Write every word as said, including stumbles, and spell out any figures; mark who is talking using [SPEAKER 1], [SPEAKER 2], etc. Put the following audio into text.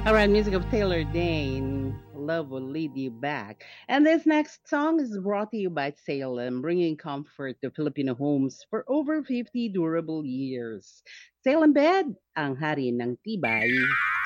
[SPEAKER 1] All right, music of Taylor Dane. Love will lead you back. And this next song is brought to you by Salem, bringing comfort to Filipino homes for over fifty durable years. Salem Bed, ang hari ng tibay.